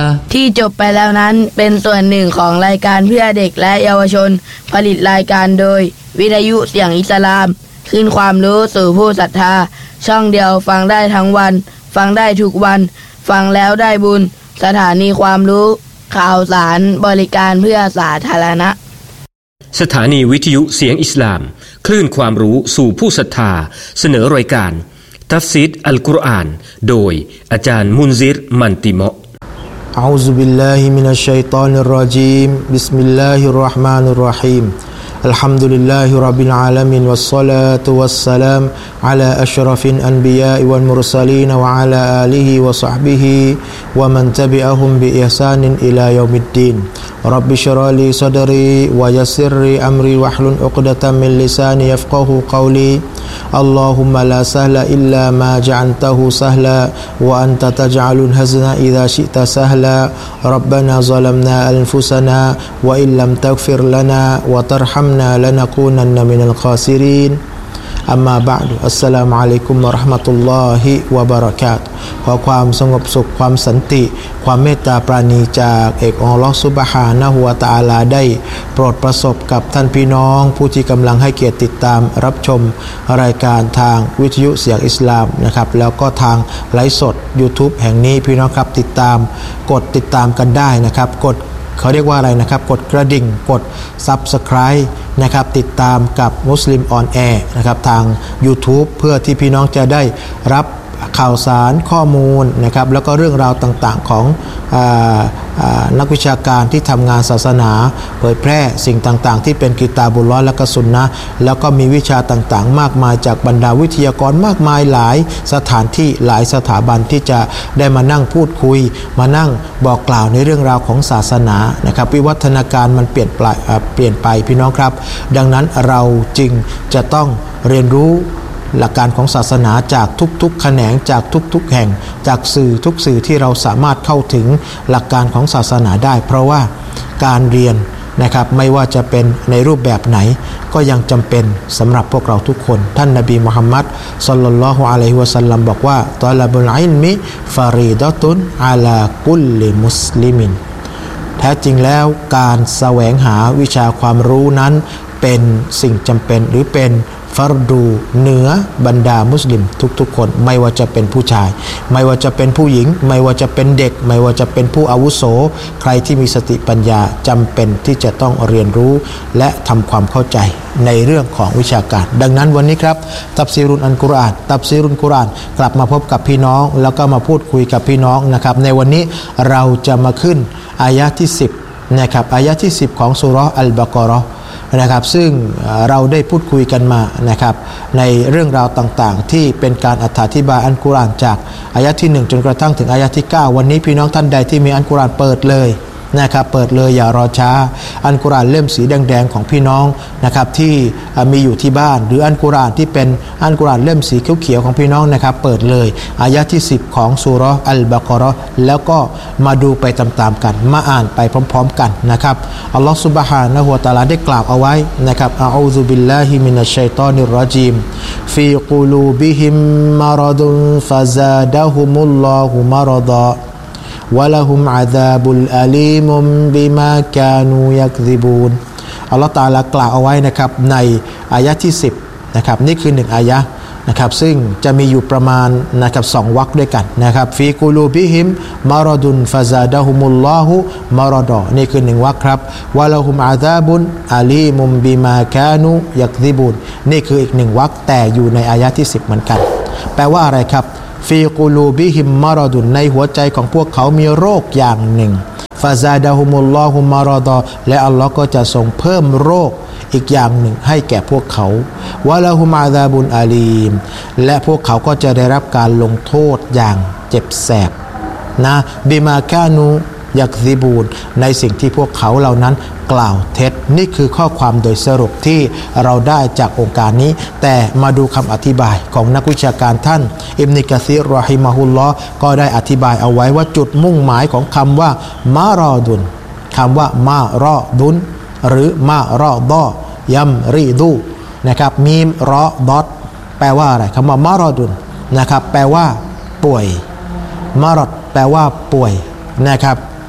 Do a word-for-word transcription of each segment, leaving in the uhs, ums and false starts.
ที่จบไปแล้วนั้นเป็นส่วนหนึ่งของรายการเพื่อเด็กและเยาวชนผลิตรายการโดยวิทยุเสียงอิสลามขึ้นความรู้สู่ผู้ศรัทธาช่องเดียวฟังได้ทั้งวันฟังได้ทุกวันฟังแล้วได้บุญสถานีความรู้ข่าวสารบริการเพื่อสาธารณะสถานีวิทยุเสียงอิสลามคลื่นความรู้สู่ผู้ศรัทธาเสนอรายการตัฟซีรอัลกุรอานโดยอาจารย์มุนซิรมันติมะอะอูซุบิลลาฮิมินัชชัยฏอนิรเราะญีมบิสมิลลาฮิรเราะห์มานิรเราะฮีมอัลฮัมดุลิลลาฮิร็อบบิลอาลามีนวัสศอลาตุวัสสลามอะลาอัชรฟิลอันบิยาอิวัลมุรซะลีนวะอะลาอาลิฮิวะศอฮบิฮิวะมันตะบิอะฮุมบิอิห์ซานินอิลายอมิดดีนร็อบบิชเราะลีศอดรีวะยัสซิรลีอัมรีวะฮลุลอุกดะตัมมินลิซานียัฟกะฮูกอลีอัลลอฮุมมะลาซะฮละอิลลามาญะอัลตะฮูซะฮลาวะอันตะตัจอะลุลฮัซนะอิซาชิตะซะฮลาร็อบบานาซะลัมนาอันฟุซะนาวะอิลลัมตัฆฟิรลานาวะตัรฮัมนาละนะกูนันนะมินัลคอซิรินอัมมาบะอ์ดุอัสสลามุอะลัยกุมวะเราะห์มะตุลลอฮิวะบะเราะกาตุฮ์ขอความสงบสุขความสันติความเมตตาปราณีจากเอกอัลเลาะห์ซุบฮานะฮูวะตะอาลาได้โปรดประสบกับท่านพี่น้องผู้ที่กำลังให้เกียรติติดตามรับชมรายการทางวิทยุเสียงอิสลามนะครับแล้วก็ทางไลฟ์สด YouTube แห่งนี้พี่น้องครับติดตามกดติดตามกันได้นะครับกดเขาเรียกว่าอะไรนะครับกดกระดิ่งกด Subscribe นะครับติดตามกับมุสลิมออนแอร์นะครับทาง YouTube เพื่อที่พี่น้องจะได้รับข่าวสารข้อมูลนะครับแล้วก็เรื่องราวต่างๆของอ่าอ่านักวิชาการที่ทำงานศาสนาเผยแพร่สิ่งต่างๆที่เป็นกิตาบุลลอฮ์และก็สุนนะห์แล้วก็มีวิชาต่างๆมากมายจากบรรดาวิทยากรมากมายหลายสถานที่หลายสถาบันที่จะได้มานั่งพูดคุยมานั่งบอกกล่าวในเรื่องราวของศาสนานะครับวิวัฒนาการมันเปลี่ยนไปเปลี่ยนไปพี่น้องครับดังนั้นเราจึงจะต้องเรียนรู้หลักการของศาสนาจากทุกๆแขนงจากทุกๆแห่งจากสื่อทุกสื่อที่เราสามารถเข้าถึงหลักการของศาสนาได้เพราะว่าการเรียนนะครับไม่ว่าจะเป็นในรูปแบบไหนก็ยังจำเป็นสำหรับพวกเราทุกคนท่านนบีมุฮัมมัดศ็อลลัลลอฮุอะลัยฮิวะซัลลัมบอกว่าตอลาบุลอิลมิฟารีดะตุนอะลากุลลิมุสลิมินแท้จริงแล้วการแสวงหาวิชาความรู้นั้นเป็นสิ่งจำเป็นหรือเป็นฟัรดูเหนือบรรดามุสลิมทุกๆคนไม่ว่าจะเป็นผู้ชายไม่ว่าจะเป็นผู้หญิงไม่ว่าจะเป็นเด็กไม่ว่าจะเป็นผู้อาวุโสใครที่มีสติปัญญาจำเป็นที่จะต้องเรียนรู้และทำความเข้าใจในเรื่องของวิชาการดังนั้นวันนี้ครับตัฟซีรุนอัลกุรอานตัฟซีรุนกุรอานกลับมาพบกับพี่น้องแล้วก็มาพูดคุยกับพี่น้องนะครับในวันนี้เราจะมาขึ้นอายะห์ที่สิบนะครับอายะห์ที่สิบของซูเราะห์อัลบะเกาะเราะห์นะครับซึ่งเราได้พูดคุยกันมานะครับในเรื่องราวต่างๆที่เป็นการอธิบายอัลกุรอานจากอายะห์ที่หนึ่งจนกระทั่งถึงอายะห์ที่เก้าวันนี้พี่น้องท่านใดที่มีอัลกุรอานเปิดเลยนะครับเปิดเลยอย่ารอช้าอัลกุรอานเล่มสีแดงๆของพี่น้องนะครับที่มีอยู่ที่บ้านหรืออัลกุรอานที่เป็นอัลกุรอานเล่มสีเขียวๆของพี่น้องนะครับเปิดเลยอายะห์ที่สิบของซูเราะห์อัลบะเกาะเราะห์แล้วก็มาดูไปตามๆกันมาอ่านไปพร้อมๆกันนะครับอัลลอฮฺซุบฮานะฮูวะตะอาลาได้กล่าวเอาไว้นะครับอะอูซุบิลลาฮิมินัชชัยฏอนิรเราะญีมฟีกุลูบิฮิมมะรดุนฟะซาดะฮุมุลลอฮุมะรฎอวะละฮุมอะซาบุลอะลีมุมบิมากานูยักซิบูนอัลเลาะห์ตะอาลากล่าวเอาไว้นะครับในอายะห์ที่สิบนะครับนี่คือหนึ่งอายะห์นะครับซึ่งจะมีอยู่ประมาณนะครับสองวรรคด้วยกันนะครับฟีกุลูบิฮิมมารดุนฟะซาดะฮุมุลลอฮุมารฎอนี่คือหนึ่งวรรคครับวะละฮุมอะซาบุนอะลีมุมบิมากานูยักซิบูนนี่คืออีกหนึ่งวรรคแต่อยู่ในอายะห์ที่สิบเหมือนกันแปลว่าอะไรครับฟีกุลูบิฮิมมารดุนในหัวใจของพวกเขามีโรคอย่างหนึ่งฟาซาดะฮุมุลลอฮุมารฎอและอัลลอฮ์ก็จะทรงเพิ่มโรคอีกอย่างหนึ่งให้แก่พวกเขาวะละฮุมอะซาบุนอาลีมและพวกเขาก็จะได้รับการลงโทษอย่างเจ็บแสบนะบิมากานูยักซิบูนในสิ่งที่พวกเขาเหล่านั้นกล่าวเท็จนี่คือข้อความโดยสรุปที่เราได้จากองค์การนี้แต่มาดูคำอธิบายของนักวิชาการท่านอิบนุกะซีรรอฮิมะฮุลลอฮ์ก็ได้อธิบายเอาไว้ว่าจุดมุ่งหมายของคำว่ามารอดุนคำว่ามารอดุนหรือมารอดอยัมรีดูนะครับมีมรอดอดแปลว่าอะไรคำว่ามารอดุนนะครับแปลว่าป่วยมารอดแปลว่าป่วยนะครับ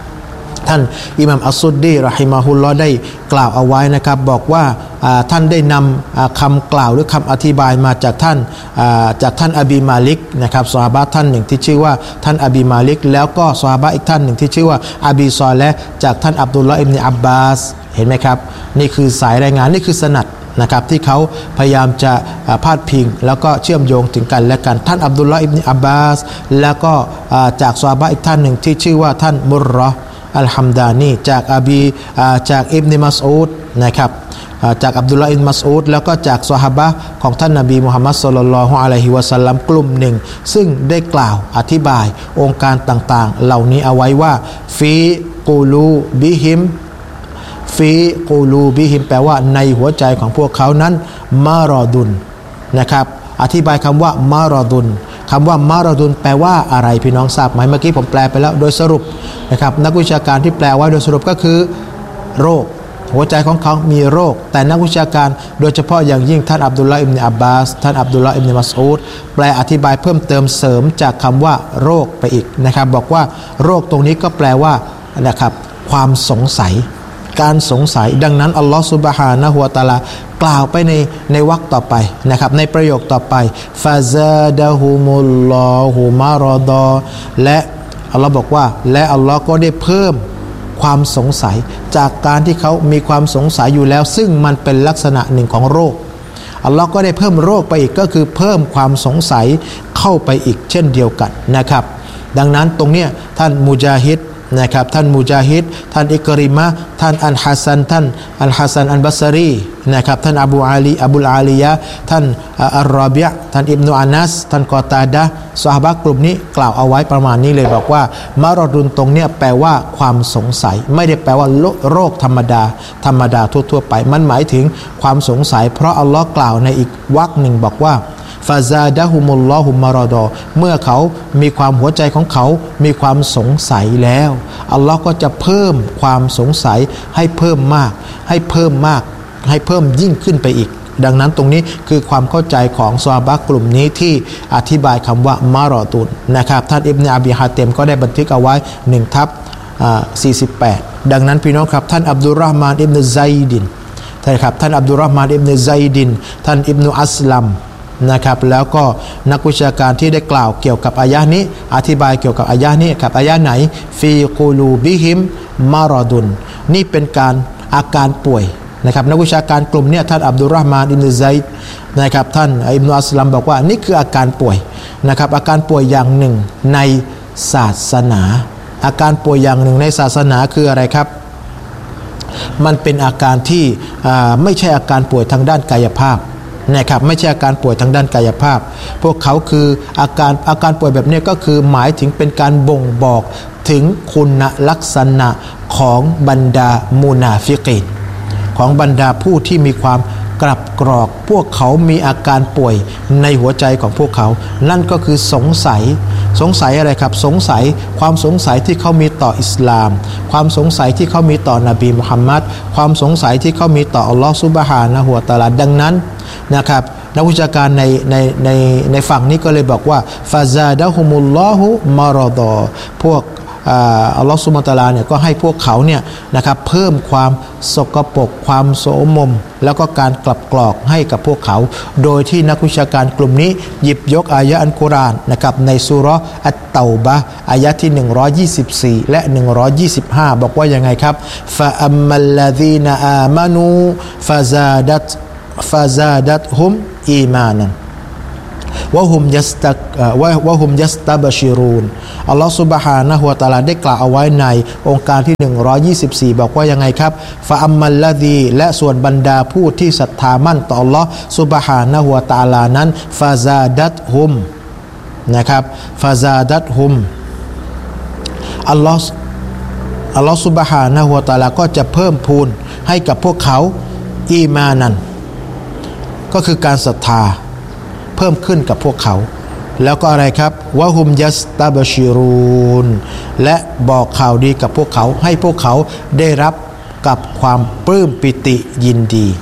ท่านอิหม่ามอัสซุดดีเราะฮิมะฮุลลอฮ์ได้กล่าวเอาไว้นะครับบอกว่าท่านได้นำคำกล่าวหรือคำอธิบายมาจากท่านจากท่านอบีมาลิกนะครับซอฮาบะห์ท่านหนึ่งที่ชื่อว่าท่านอบีมาลิกแล้วก็ซอฮาบะห์อีกท่านหนึ่งที่ชื่อว่าอบีซอเลห์จากท่านอับดุลลอฮ์อิบนุอับบาสเห็นไหมครับนี่คือสายรายงานนี่คือสนัดนะครับที่เขาพยายามจะพาดพิงแล้วก็เชื่อมโยงถึงกันและกันท่านอับดุลลอฮ์อิบนุอับบาสแล้วก็จากซอฮาบะห์อีกท่านหนึ่งที่ชื่อว่าท่านมุรเราะห์อัลฮัมดานีจากอบีจากอิบนุมัสอูดนะครับจากอับดุลลอฮ์อิบนุมัสอูดแล้วก็จากซอฮาบะห์ของท่านนบีมุฮัมมัดศ็อลลัลลอฮุอะลัยฮิวะซัลลัมกลุ่มหนึ่งซึ่งได้กล่าวอธิบายองค์การต่างๆเหล่านี้เอาไว้ว่าฟีกูลูบิฮิมฟีกูลูบิฮิมแปลว่าในหัวใจของพวกเขานั้นมารอดุนนะครับอธิบายคำว่ามารอดุนคำว่ามารอดุนแปลว่าอะไรพี่น้องทราบไหมเมื่อกี้ผมแปลไปแล้วโดยสรุปนะครับนักวิชาการที่แปลไว้โดยสรุปก็คือโรคหัวใจของเขามีโรคแต่นักวิชาการโดยเฉพาะอย่างยิ่งท่านอับดุลลอฮ์อิบนุอับบาสท่านอับดุลลอฮ์อิบนุมัสอูดแปลอธิบายเพิ่มเติมเสริมจากคำว่าโรคไปอีกนะครับบอกว่าโรคตรงนี้ก็แปลว่านะครับความสงสัยการสงสัยดังนั้นอัลลอฮฺซุบฮานะฮูวะตะอาลากล่าวไปในในวรรคต่อไปนะครับในประโยคต่อไปฟาซาดะฮุมุลลอฮุมารอดอและอัลลอฮ์บอกว่าและอัลลอฮ์ก็ได้เพิ่มความสงสัยจากการที่เขามีความสงสัยอยู่แล้วซึ่งมันเป็นลักษณะหนึ่งของโรคอัลลอฮ์ก็ได้เพิ่มโรคไปอีกก็คือเพิ่มความสงสัยเข้าไปอีกเช่นเดียวกันนะครับดังนั้นตรงเนี้ยท่านมุจาฮิดนะครับท่านมุจาฮิดท่านอิกริมะท่านอัลฮัสซันท่านอัลฮัสซันอัลบัสรีนะครับท่านอบูอาลีอบูลอาลียะท่านอัลรอบิยะท่านอิบนุอานัสท่านกอตาดะห์ซอฮาบะห์กลุ่มนี้กล่าวเอาไว้ประมาณนี้เลยบอกว่ามารอดุนตรงเนี้ยแปลว่าความสงสัยไม่ได้แปลว่าโรคธรรมดาธรรมดาทั่วๆไปมันหมายถึงความสงสัยเพราะอัลลอฮ์กล่าวในอีกวรรคหนึ่งบอกว่าฟาซาดะฮุมุลลอฮุมารอดอเมื่อเขามีความหัวใจของเขามีความสงสัยแล้วอัลลอฮ์ก็จะเพิ่มความสงสัยให้เพิ่มมากให้เพิ่มมากให้เพิ่มยิ่งขึ้นไปอีกดังนั้นตรงนี้คือความเข้าใจของซอฮาบะห์กลุ่มนี้ที่อธิบายคำว่ามารอดุนนะครับท่านอิบนุอบีฮาติมก็ได้บันทึกเอาไว้หนึ่งทับสี่สิบแปดดังนั้นพี่น้องครับท่านอับดุลเราะห์มานอิบนุไซดินท่านครับท่านอับดุลเราะห์มานอิบนุไซดินท่านอิบนุอัสลัมนะครับแล้วก็นักวิชาการที่ได้กล่าวเกี่ยวกับอายะห์นี้อธิบายเกี่ยวกับอายะห์นี้กับอายะห์ไหนฟีกูลูบิฮิมมารอดุนนี่เป็นการอาการป่วยนะครับนักวิชาการกลุ่มนี้ท่านอับดุลเราะห์มานอิบนุไซดนะครับท่านอิบนุอัสลัมบอกว่านี่คืออาการป่วยนะครับอาการป่วยอย่างหนึ่งในศาสนาอาการป่วยอย่างหนึ่งในศาสนาคืออะไรครับมันเป็นอาการที่ไม่ใช่อาการป่วยทางด้านกายภาพนะครับไม่ใช่อาการป่วยทางด้านกายภาพพวกเขาคืออาการอาการป่วยแบบนี้ก็คือหมายถึงเป็นการบ่งบอกถึงคุณลักษณะของบรรดามุนาฟิกีนของบรรดาผู้ที่มีความกลับกรอกพวกเขามีอาการป่วยในหัวใจของพวกเขานั่นก็คือสงสัยสงสัยอะไรครับสงสัยความสงสัยที่เขามีต่ออิสลามความสงสัยที่เขามีต่อนบีมุฮัมมัดความสงสัยที่เขามีต่ออัลลอฮฺซุบฮานะฮูวะตะอาลาดังนั้นนะครับนักวิชาการในในในในฝั่งนี้ก็เลยบอกว่าฟาซาดะฮุมุลลอฮุมารอดอพวกอัลลอฮฺซุบฮานะฮูวะตะอาลาเนี่ยก็ให้พวกเขาเนี่ยนะครับเพิ่มความสกปรกความโสมมแล้วก็การกลับกรอกให้กับพวกเขาโดยที่นักวิชาการกลุ่มนี้หยิบยกอายะห์อัลกุรอานนะครับในซูเราะห์อัตเตาบะห์อายะห์ที่หนึ่งร้อยยี่สิบสี่และหนึ่งร้อยยี่สิบห้าบอกว่ายังไงครับฟะอัมมัลลซีนอามานูฟาซาดัตฟาซาดัตฮุมอีมานันวะฮุมยัสตักวะฮุมยัสตับชิรูนอัลลอฮฺซุบฮานะฮูวะตะอาลาได้กล่าวเอาไว้ในองค์การที่หนึ่งร้อยยี่สิบสี่บอกว่ายังไงครับฟะอัมมัลลซีและส่วนบรรดาผู้ที่ศรัทธามั่นต่ออัลลอฮฺซุบฮานะฮูวะตะอาลานั้นฟาซาดัตฮุมนะครับฟาซาดัตฮุมอัลลอฮฺอัลลอฮฺซุบฮานะฮูวะตะอาลาก็จะเพิ่มพูนให้กับพวกเขาอีมานันก็คือการศรัทธาเพิ่มขึ้นกับพวกเขาแล้วก็อะไรครับวะฮุมยัสตับชิรูนและบอกข่าวดีกับพวกเขาให้พวกเขาได้รับกับความปลื้มปิติยินดี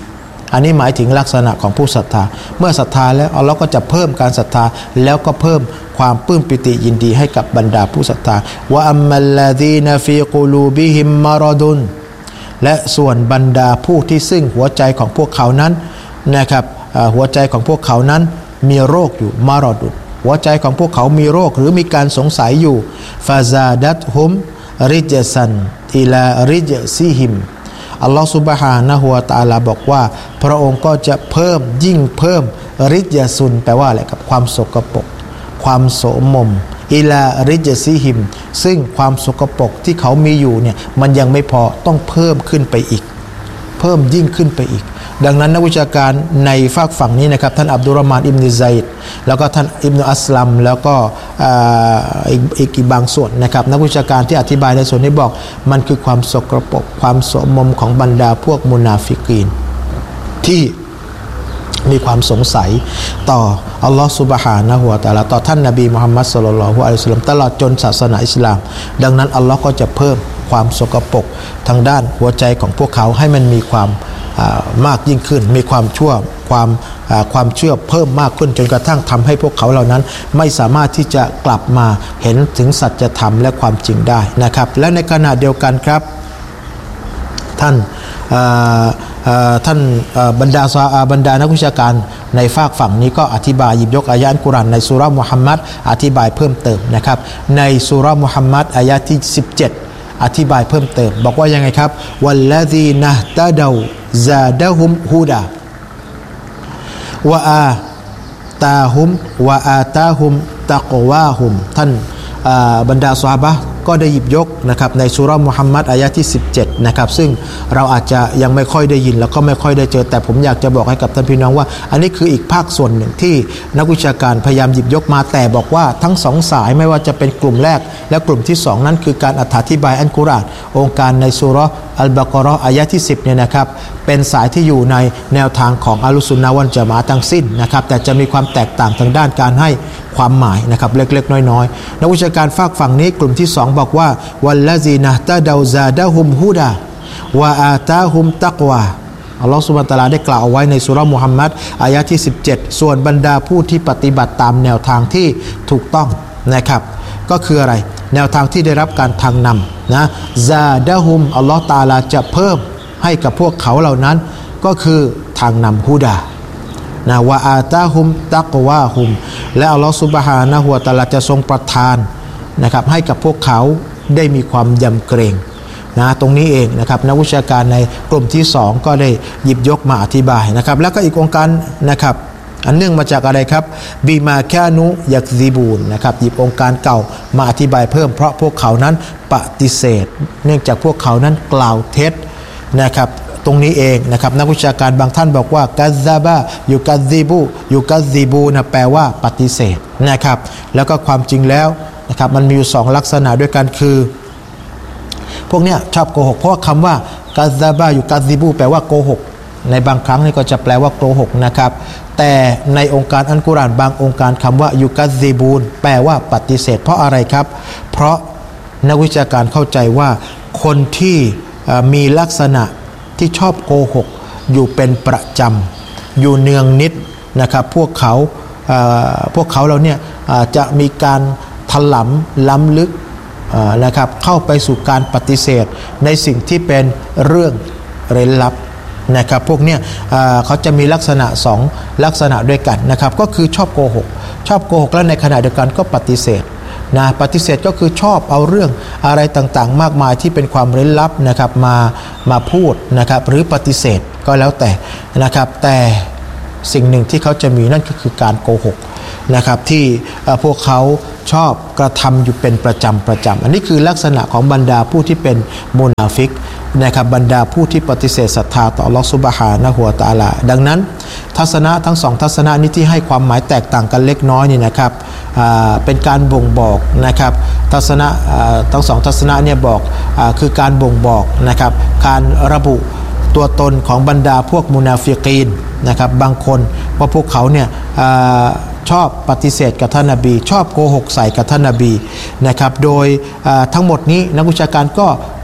อันนี้หมายถึงลักษณะของผู้ศรัทธาเมื่อศรัทธาแล้วอัลเลาะห์ก็จะเพิ่มการศรัทธาแล้วก็เพิ่มความปลื้มปิติยินดีให้กับบรรดาผู้ศรัทธาวะอัมมัลลาซีนาฟีกุลูบิฮิมมารอดุนและส่วนบรรดาผู้ที่ซึ่งหัวใจของพวกเขานั้นนะครับหัวใจของพวกเขานั้นมีโรคอยู่มารอดุนหัวใจของพวกเขามีโรคหรือมีการสงสัยอยู่ฟาซาดัตฮุมริจซันอิลาริจซิฮิมอัลลอฮฺซุบฮานะฮูวะตะอาลาบอกว่าพระองค์ก็จะเพิ่มยิ่งเพิ่มริจซุนแปลว่าอะไรครับความสกปรกความโสมมอิลาริจซิฮิมซึ่งความสกปรกที่เขามีอยู่เนี่ยมันยังไม่พอต้องเพิ่มขึ้นไปอีกเพิ่มยิ่งขึ้นไปอีกดังนั้นนักวิชาการในฝากฝั่งนี้นะครับท่านอับดุลรอห์มานอิบนุซัยด์แล้วก็ท่านอิบนุอัสลัมแล้วก็อีกอีกบางส่วนนะครับนักวิชาการที่อธิบายในส่วนนี้บอกมันคือความสกปรกความโสมมของบรรดาพวกมุนาฟิกีนที่มีความสงสัยต่ออัลลอฮฺซุบฮานะฮูวะตะอาลาต่อท่านนบีมุฮัมมัดศ็อลลัลลอฮุอะลัยฮิวะซัลลัมตลอดจนศาสนาอิสลามดังนั้นอัลลอฮ์ก็จะเพิ่มความสกปรกทางด้านหัวใจของพวกเขาให้มันมีความมากยิ่งขึ้นมีความชั่วความความเชื่อเพิ่มมากขึ้นจนกระทั่งทำให้พวกเขาเหล่านั้นไม่สามารถที่จะกลับมาเห็นถึงสัจธรรมและความจริงได้นะครับและในขณะเดียวกันครับท่านท่านบรรดาซาบรรดานักวิชาการในฝากฝั่งนี้ก็อธิบายหยิบยกอายะห์อัลกุรอานในซูเราะห์มุฮัมมัดอธิบายเพิ่มเติมนะครับในซูเราะห์มุฮัมมัดอายะห์ที่สิบเจ็ดอธิบายเพิ่มเติมบอกว่ายังไงครับวัลลซีนะฮ์ตะดาวซาดะฮุมฮูดาวะอาตาฮุมวะอาตาฮุมตักวาฮุมท่านบรรดาซอฮาบะห์ก็ได้หยิบยกนะครับในซูเราะห์มุฮัมมัดอายะห์ที่สิบเจ็ดนะครับซึ่งเราอาจจะยังไม่ค่อยได้ยินแล้วก็ไม่ค่อยได้เจอแต่ผมอยากจะบอกให้กับท่านพี่น้องว่าอันนี้คืออีกภาคส่วนหนึ่งที่นักวิชาการพยายามหยิบยกมาแต่บอกว่าทั้งสองสายไม่ว่าจะเป็นกลุ่มแรกและกลุ่มที่สองนั้นคือการอธิบายอัลกุรอานองค์การในซูเราะห์อัลบะเกาะฮ์อายะห์ที่สิบเนี่ยนะครับเป็นสายที่อยู่ในแนวทางของอะห์ลุสซุนนะฮ์วัลญะมาอะฮ์ทั้งสิ้นนะครับแต่จะมีความแตกต่างทางด้านการให้ความหมายนะครับเล็กๆน้อยๆนักวิชาการฝากฝั่งนี้กลุ่มที่สองบอกว่าวัลลซีนะฮ์ตะดาวซาดะฮุมฮูดาวะอาตาฮุมตักวาอัลลอฮฺซุบฮานะฮูวะตะอาลาได้กล่าวเอาไว้ในซูเราะห์มุฮัมมัดอายะห์ที่สิบเจ็ดส่วนบรรดาผู้ที่ปฏิบัติตามแนวทางที่ถูกต้องนะครับก็คืออะไรแนวทางที่ได้รับการทางนำนะซาดะฮุมอัลลอฮฺตะอาลาจะเพิ่มให้กับพวกเขาเหล่านั้นก็คือทางนำฮูดานะวะอาตาฮุมตักวาฮุมและอัลลอฮฺซุบฮานะฮูวะตะอาลาจะทรงประทานนะครับให้กับพวกเขาได้มีความยำเกรงนะตรงนี้เองนะครับนักวิชาการในกลุ่มที่สองก็ได้หยิบยกมาอธิบายนะครับแล้วก็อีกองค์การนะครับอันเนื่องมาจากอะไรครับบีมาแคานุยักซีบูนนะครับหยิบองค์การเก่ามาอธิบายเพิ่มเพราะพวกเขานั้นปฏิเสธเนื่องจากพวกเขานั้นกล่าวเท็จนะครับตรงนี้เองนะครับนักวิชาการบางท่านบอกว่ากัซซาบะยูกัซซีบูยูกัซซีบูนะแปลว่าปฏิเสธนะครับแล้วก็ความจริงแล้วนะครับมันมีอยู่สองลักษณะด้วยกันคือพวกเนี้ยชอบโกหกเพราะคำว่ากัซซาบะยูกัซซีบูแปลว่าโกหกในบางครั้งนี่ก็จะแปลว่าโกหกนะครับแต่ในองค์การอัลกุรอานบางองค์การคำว่ายูกัซซีบูนแปลว่าปฏิเสธเพราะอะไรครับเพราะนักวิชาการเข้าใจว่าคนที่มีลักษณะที่ชอบโกหกอยู่เป็นประจำอยู่เนืองนิดนะครับพวกเขาพวกเขาเราเนี่ยจะมีการถลำล้ำลึกนะครับเข้าไปสู่การปฏิเสธในสิ่งที่เป็นเรื่องเร้นลับนะครับพวกเนี้ยเขาจะมีลักษณะสองลักษณะด้วยกันนะครับก็คือชอบโกหกชอบโกหกแล้วในขณะเดียวกันก็ปฏิเสธนะปฏิเสธก็คือชอบเอาเรื่องอะไรต่างๆมากมายที่เป็นความเร้นลับนะครับมามาพูดนะครับหรือปฏิเสธก็แล้วแต่นะครับแต่สิ่งหนึ่งที่เขาจะมีนั่นก็คือการโกหกนะครับที่พวกเขาชอบกระทำอยู่เป็นประจำประจำอันนี้คือลักษณะของบรรดาผู้ที่เป็นมุนาฟิกนะครับบรรดาผู้ที่ปฏิเสธศรัทธาต่ออัลเลาะห์ซุบฮานะฮูวะตะอาลาดังนั้นทัศนะทั้งสองทัศนะนี้ที่ให้ความหมายแตกต่างกันเล็กน้อยนี่นะครับเป็นการบ่งบอกนะครับทัศนะทั้งสองทัศนะเนี่ยบอกคือการบ่งบอกนะครับการระบุตัวตนของบรรดาพวกมุนาฟิกีนนะครับบางคนว่าพวกเขาเนี่ยชอบปฏิเสธกับท่านนบีชอบโกหกใส่กับท่านนบีนะครับโดยทั้งหมดนี้นักวิชาการก็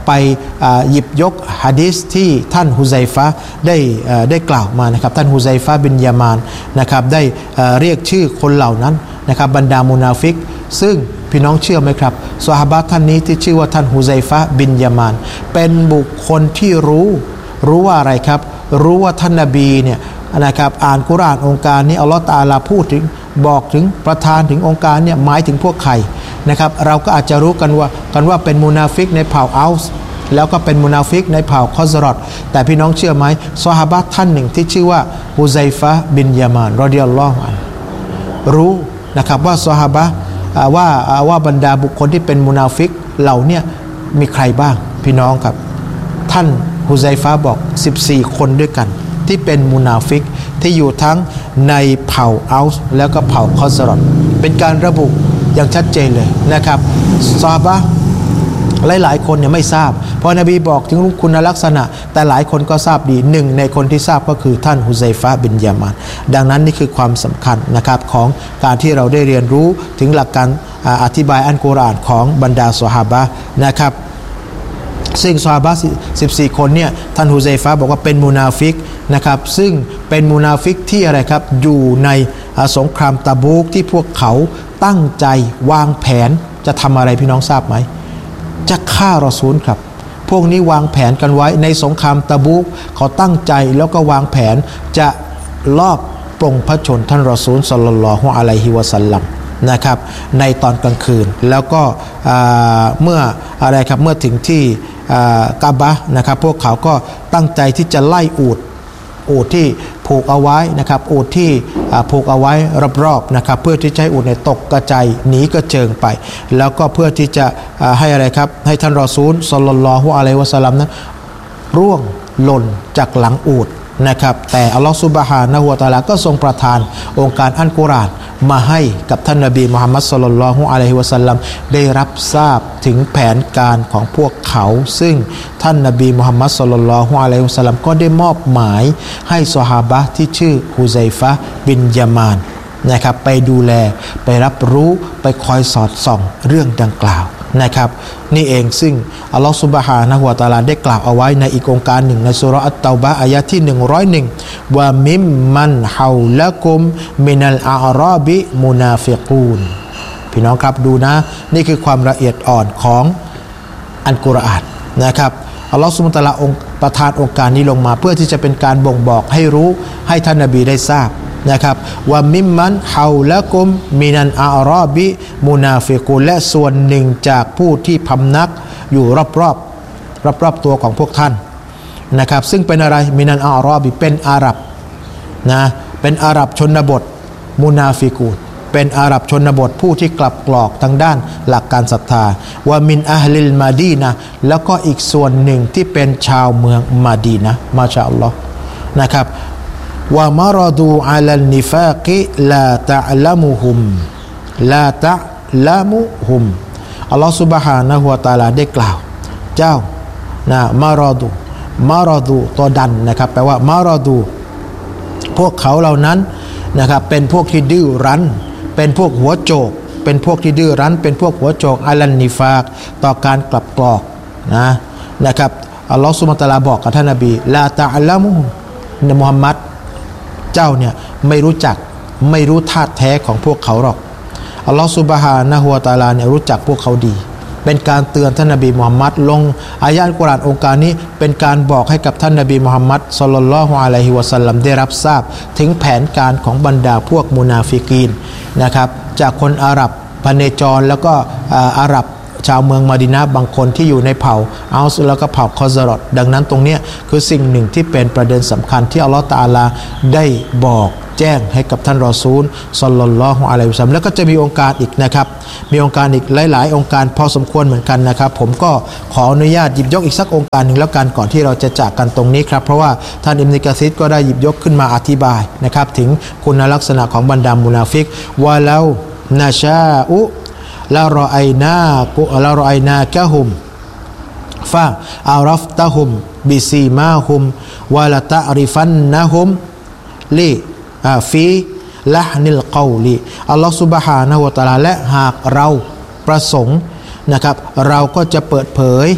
ไปหยิบยกหะดีษที่ท่านฮุไซฟะห์ได้ได้กล่าวมานะครับท่านฮุไซฟะห์บินยามานนะครับได้เรียกชื่อคนเหล่านั้นนะครับบรรดามุนาฟิกซึ่งพี่น้องเชื่อไหมครับซอฮาบะห์ท่านนี้ที่ชื่อว่าท่านฮุไซฟะห์บินยามานเป็นบุคคลที่รู้รู้ว่าอะไรครับรู้ว่าท่านนบีเนี่ยนะครับอ่านกุรอานองค์การนี้อัลลอฮฺตะอาลาพูดถึงบอกถึงประธานถึงองค์การเนี่ยหมายถึงพวกใครนะครับเราก็อาจจะรู้กันว่ากันว่าเป็นมุนาฟิกในเผ่าอัลส์แล้วก็เป็นมุนาฟิกในเผ่าคอซรอตแต่พี่น้องเชื่อไหมซอฮาบะห์ท่านหนึ่งที่ชื่อว่าฮุไซฟะห์บินยามานรอฎิยัลลอฮุอันฮุรู้นะครับว่าซอฮาบะห์ว่าว่าบรรดาบุคคลที่เป็นมุนาฟิกเหล่านี้มีใครบ้างพี่น้องครับท่านฮุไซฟะห์บอกสิบสี่คนด้วยกันที่เป็นมุนาฟิกที่อยู่ทั้งในเผ่าอัลส์แล้วก็เผ่าคอซรอตเป็นการระบุอย่างชัดเจนเลยนะครับซอฮาบะห์หลายๆคนเนี่ยไม่ทราบเพราะนบีบอกถึงคุณลักษณะแต่หลายคนก็ทราบดีหนึ่งในคนที่ทราบก็คือท่านฮุไซฟะห์บินยามานดังนั้นนี่คือความสำคัญนะครับของการที่เราได้เรียนรู้ถึงหลักการอธิบายอัลกุรอานของบรรดาซอฮาบะห์นะครับซึ่งซอฮาบะห์สิบสี่คนเนี่ยท่านฮุไซฟะห์บอกว่าเป็นมุนาฟิกนะครับซึ่งเป็นมุนาฟิกที่อะไรครับอยู่ในสงครามตะบูกที่พวกเขาตั้งใจวางแผนจะทำอะไรพี่น้องทราบไหมจะฆ่ารอซูลครับพวกนี้วางแผนกันไว้ในสงครามตะบูกเขาตั้งใจแล้วก็วางแผนจะลอบปลงพระชนท่านรอซูลศ็อลลัลลอฮุอะลัยฮิวะซัลลัมนะครับในตอนกลางคืนแล้วก็เมื่ออะไรครับเมื่อถึงที่กะบะห์นะครับพวกเขาก็ตั้งใจที่จะไล่อูฐอูฐที่ผูกเอาไว้นะครับอูฐที่ผูกเอาไว้รอบๆนะครับเพื่อที่จะให้อูฐเนี่ยตกกระจายหนีกระเจิงไปแล้วก็เพื่อที่จะให้อะไรครับให้ท่านรอซูลศ็อลลัลลอฮุอะลัยฮิวะซัลลัมนั้นร่วงหล่นจากหลังอูฐนะครับแต่อัลลอฮฺซุบฮานะฮูวะตะอาลาก็ทรงประทานองค์การอัลกุรอานมาให้กับท่านนบีมุฮัมมัดศ็อลลัลลอฮุอะลัยฮิวะซัลลัมได้รับทราบถึงแผนการของพวกเขาซึ่งท่านนบีมุฮัมมัดศ็อลลัลลอฮุอะลัยฮิวะซัลลัมก็ได้มอบหมายให้ซอฮาบะห์ที่ชื่อฮุไซฟะห์บินยามานนะครับไปดูแลไปรับรู้ไปคอยสอดส่องเรื่องดังกล่าวนะครับนี่เองซึ่งอัลลอฮฺซุบฮานะฮูวะตะอาลาได้กล่าวเอาไว้ในอีกองค์การหนึ่งในซูเราะห์อัตเตาบะห์อายะห์ที่หนึ่งร้อยเอ็ดว่ามิมมันฮาวละกุมมินัลอาราบิมุนาฟิกูนพี่น้องครับดูนะนี่คือความละเอียดอ่อนของอัลกุรอานนะครับอัลลอฮฺซุบฮานะฮูวะตะอาลาองค์ประทานองค์การนี้ลงมาเพื่อที่จะเป็นการบ่งบอกให้รู้ให้ท่านนบีได้ทราบนะครับว่ามิมมันฮาวละกุมมินันอาราบิมุนาฟิกูนและส่วนหนึ่งจากผู้ที่พำนักอยู่รอบๆรอบๆตัวของพวกท่านนะครับซึ่งเป็นอะไรมินันอาราบิเป็นอาหรับนะเป็นอาหรับชนบทมุนาฟิกูนเป็นอาหรับชนบทผู้ที่กลับกรอกทางด้านหลักการศรัทธาว่ามินอะฮลิลมาดีนะแล้วก็อีกส่วนหนึ่งที่เป็นชาวเมืองมาดีนะมาชาอัลลอฮ์นะครับว่ามารดูอัลนิฟากิลาตะละมุฮุมลาตะละมุฮุมอัลลอฮฺ سبحانه และ تعالى ได้กล่าวเจ้านะมารดูมารดูตัวดันนะครับแปลว่ามารดูพวกเขาเหล่านั้นนะครับเป็นพวกที่ดื้อรั้นเป็นพวกหัวโจกเป็นพวกที่ดื้อรั้นเป็นพวกหัวโจกอัลนิฟากต่อการกลับกรอกนะนะครับอัลลอฮฺ سبحانه และ تعالى บอกกับท่านนบีลาตะละมุฮุมนบีมุฮัมมัดเจ้าเนี่ยไม่รู้จักไม่รู้ธาตุแท้ของพวกเขาหรอกอัลลอฮฺซุบฮานะฮูวะตะอาลาเนี่ยรู้จักพวกเขาดีเป็นการเตือนท่านนบีมุฮัมมัดลงอายะห์อัลกุรอานองค์การนี้เป็นการบอกให้กับท่านนบีมุฮัมมัดศ็อลลัลลอฮุอะลัยฮิวะซัลลัมได้รับทราบถึงแผนการของบรรดาพวกมุนาฟิกีนนะครับจากคนอาหรับพเนจรแล้วก็อาหรับชาวเมืองมะดีนะห์บางคนที่อยู่ในเผ่าอัลส์แล้วก็เผ่าคอซรอตดังนั้นตรงนี้คือสิ่งหนึ่งที่เป็นประเด็นสำคัญที่อัลลอฮฺตะอาลาได้บอกแจ้งให้กับท่านรอซูลศ็อลลัลลอฮุอะลัยฮิวะซัลลัมแล้วก็จะมีองค์การอีกนะครับมีองค์การอีกหลายๆองค์การพอสมควรเหมือนกันนะครับผมก็ขออนุญาตหยิบยกอีกสักองค์การหนึ่งแล้วกันก่อนที่เราจะจากกันตรงนี้ครับเพราะว่าท่านอิบนุกะซีรก็ได้หยิบยกขึ้นมาอธิบายนะครับถึงคุณลักษณะของบรรดามุนาฟิกว่าแล้วนะชาอุลารอไอนากุลารอไอนากะฮุมฟาอารัฟตะฮุมบิซีมาฮุมวะละตะริฟันนะฮุมลิฟีละห์นิลกอลิอัลลอฮฺซุบฮานะฮูวะตะอาลาและหากเราประสงค์นะครับเราก็จะเปิดเผย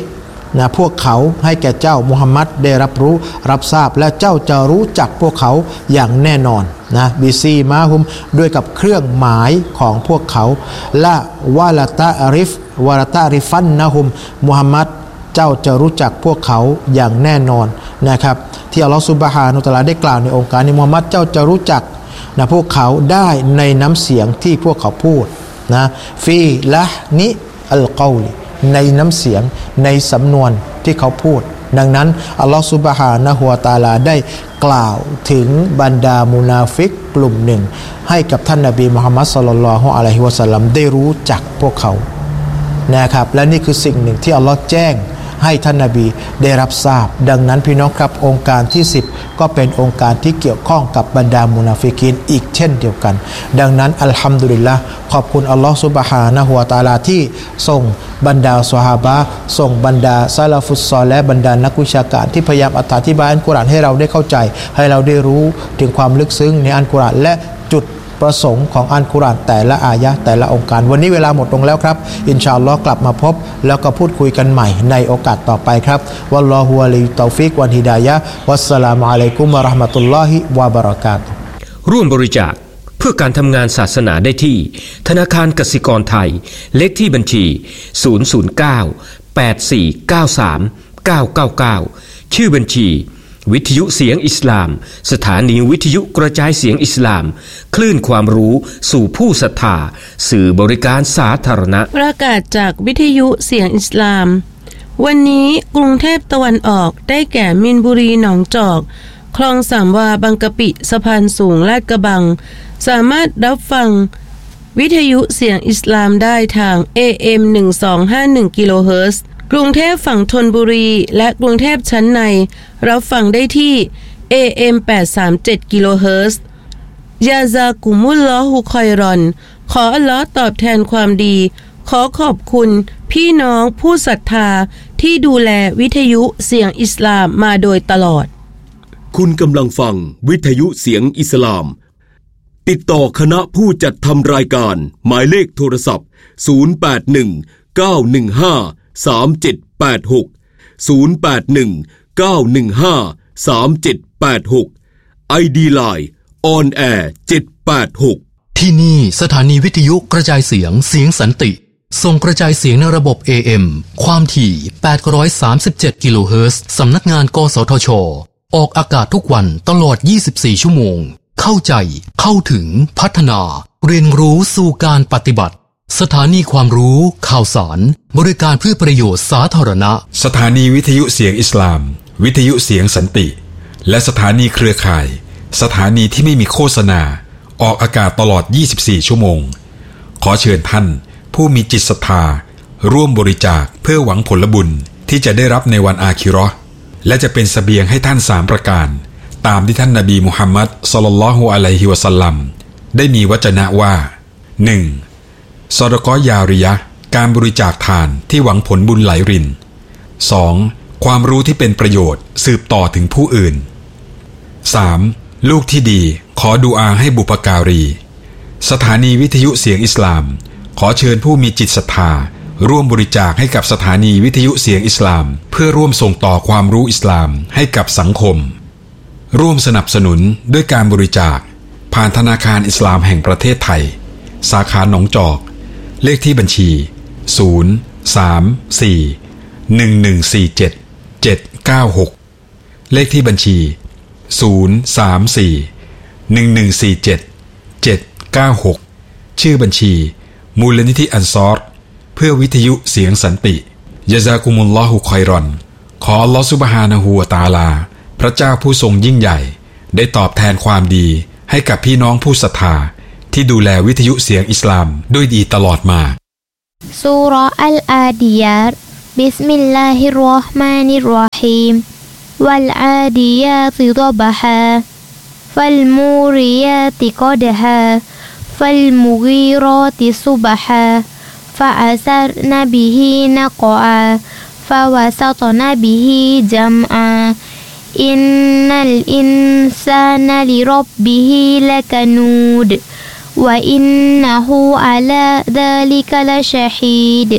นะพวกเขาให้แก่เจ้ามุฮัมมัดได้รับรู้รับทราบและเจ้าจะรู้จักพวกเขาอย่างแน่นอนนะบิซีมาฮุมด้วยกับเครื่องหมายของพวกเขาละวะละตะริฟวะละตะริฟันนะฮุมมุฮัมมัดเจ้าจะรู้จักพวกเขาอย่างแน่นอนนะครับที่อัลลอฮฺซุบฮานะฮูวะตะอาลาได้กล่าวในองค์การนี้มุฮัมมัดเจ้าจะรู้จักนะพวกเขาได้ในน้ำเสียงที่พวกเขาพูดนะฟีละนิอัลกอลิในน้ำเสียงในสำนวนที่เขาพูดดังนั้นอัลลอฮฺซุบฮานะฮูวะตะอาลาได้กล่าวถึงบรรดามุนาฟิกกลุ่มหนึ่งให้กับท่านนบีมุฮัมมัดศ็อลลัลลอฮุอะลัยฮิวะซัลลัมได้รู้จักพวกเขานะครับและนี่คือสิ่งหนึ่งที่อัลลอฮฺแจ้งให้ท่านนบีได้รับทราบดังนั้นพี่น้องครับองค์การที่สิบก็เป็นองค์การที่เกี่ยวข้องกับบรรดามุนาฟิกีนอีกเช่นเดียวกันดังนั้นอัลฮัมดุลิลละห์ขอบคุณอัลลอฮฺซุบฮานะฮูวะตะอาลาที่ส่งบรรดาซอฮาบะห์ส่งบรรดาซะลาฟุสซอลิห์บรรดานักวิชาการที่พยายามอธิบายอัลกุรอานให้เราได้เข้าใจให้เราได้รู้ถึงความลึกซึ้งในอัลกุรอานและจุดประสงค์ของอัลกุรอานแต่ละอายะห์แต่ละองค์การวันนี้เวลาหมดลงแล้วครับอินชาอัลลอฮ์กลับมาพบแล้วก็พูดคุยกันใหม่ในโอกาสต่อไปครับวัลลอฮุวะลิตอฟิกวันฮิดายะฮ์วัสสลามุอะลัยกุมวะเราะห์มะตุลลอฮิวะบะเราะกาตุฮ์ร่วมบริจาคเพื่อการทำงานศาสนาได้ที่ธนาคารกสิกรไทยเลขที่บัญชีศูนย์ ศูนย์ เก้า แปด สี่ เก้า สาม เก้า เก้า เก้าชื่อบัญชีวิทยุเสียงอิสลามสถานีวิทยุกระจายเสียงอิสลามคลื่นความรู้สู่ผู้ศรัทธาสื่อบริการสาธารณะประกาศจากวิทยุเสียงอิสลามวันนี้กรุงเทพตะวันออกได้แก่มินบุรีหนองจอกคลองสามวาบางกะปิสะพานสูงลาดกระบังสามารถรับฟังวิทยุเสียงอิสลามได้ทาง เอ เอ็ม หนึ่งพันสองร้อยห้าสิบเอ็ด กิโลเฮิรตซ์กรุงเทพฝั่งธนบุรีและกรุงเทพชั้นในรับฟังได้ที่ เอ เอ็ม แปดร้อยสามสิบเจ็ด กิโลเฮิรตซ์ยาซากุมุลลอฮุคอยรอนขออัลเลาะห์ตอบแทนความดีขอขอบคุณพี่น้องผู้ศรัทธาที่ดูแลวิทยุเสียงอิสลามมาโดยตลอดคุณกำลังฟังวิทยุเสียงอิสลามติดต่อคณะผู้จัดทำรายการหมายเลขโทรศัพท์ศูนย์ แปด หนึ่ง เก้า หนึ่ง ห้า สาม เจ็ด แปด หก ศูนย์ แปด หนึ่ง เก้า หนึ่ง ห้า สาม เจ็ด แปด หก ไอ ดี Line On Air เจ็ด แปด หกที่นี่สถานีวิทยุกระจายเสียงเสียงสันติส่งกระจายเสียงในระบบ เอ เอ็ม ความถี่แปดร้อยสามสิบเจ็ดกิโลเฮิรตซ์สำนักงานกสทช.ออกอากาศทุกวันตลอดยี่สิบสี่ชั่วโมงเข้าใจเข้าถึงพัฒนาเรียนรู้สู่การปฏิบัติสถานีความรู้ข่าวสารบริการเพื่อประโยชน์สาธารณะสถานีวิทยุเสียงอิสลามวิทยุเสียงสันติและสถานีเครือข่ายสถานีที่ไม่มีโฆษณาออกอากาศตลอดยี่สิบสี่ชั่วโมงขอเชิญท่านผู้มีจิตศรัทธาร่วมบริจาคเพื่อหวังผลบุญที่จะได้รับในวันอาคิเราะห์และจะเป็นเสบียงให้ท่านสามประการตามที่ท่านนบีมุฮัมมัดศ็อลลัลลอฮุอะลัยฮิวะซัลลัมได้มีวจนะว่า หนึ่ง ซอดะกอฮ์ยาริยะห์การบริจาคทานที่หวังผลบุญไหลริน สอง ความรู้ที่เป็นประโยชน์สืบต่อถึงผู้อื่น สาม ลูกที่ดีขอดุอาให้บุพการีสถานีวิทยุเสียงอิสลามขอเชิญผู้มีจิตศรัทธาร่วมบริจาคให้กับสถานีวิทยุเสียงอิสลามเพื่อร่วมส่งต่อความรู้อิสลามให้กับสังคมร่วมสนับสนุนด้วยการบริจาคผ่านธนาคารอิสลามแห่งประเทศไทยสาขาหนองจอกเลขที่บัญชีศูนย์ สาม สี่ หนึ่ง หนึ่ง สี่ เจ็ด เจ็ด เก้า หกเลขที่บัญชีศูนย์ สาม สี่ หนึ่ง หนึ่ง สี่ เจ็ด เจ็ด เก้า หกชื่อบัญชีมูลนิธิอันซอรเพื่อวิทยุเสียงสันติยะซากุมุลลอฮุคอยรอนขออัลลอฮฺซุบฮานะฮูวะตะอาลาพระเจ้าผู้ทรงยิ่งใหญ่ได้ตอบแทนความดีให้กับพี่น้องผู้ศรัทธาที่ดูแลวิทยุเสียงอิสลามด้วยดีตลอดมาซูเราะห์อัลอาดิยาตบิสมิลลาฮิรเราะห์มานิรเราะฮีมวัลอาดิยาติฎบฮาฟัลมูริยาติกอดฮาฟัลมุกีรอติซุบฮาฟะอัซัรนะบิฮินะกออาฟะวะซะตนะบิฮิจัมอาอินนัลอินซานะลิร็อบบิฮิละกะนูดวะอินนะฮูอะลาซาลิกะละชะฮีด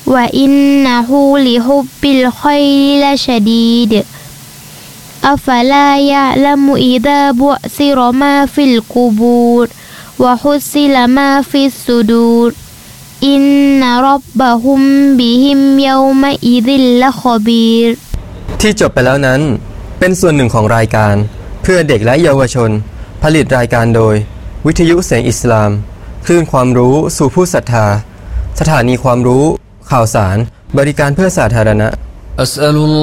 وإنه لحب الخير لشديد أفلا يعلم إذا بعثر ما في القبور وحصل ما في الصدور إن ربهم بهم يومئذ لخبير ที่จบไปแล้วนั้นเป็นส่วนหนึ่งของรายการเพื่อเด็กและเยาวชนผลิตรายการโดยวิทยุเสียงอิสลามคลื่นความรู้สู่ผู้ศรัทธาสถานีความรู้ข่าวสารบริการเพื่อสาธารณะ